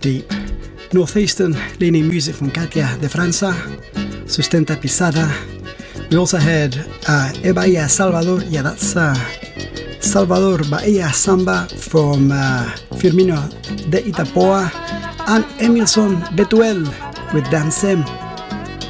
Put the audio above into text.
deep, northeastern leaning music from Katia de França, Sustenta Pisada. We also had Bahia Salvador, yeah, that's Salvador Bahia Samba from Firmino de Itapoa, and Emilson Betuel with Dancem.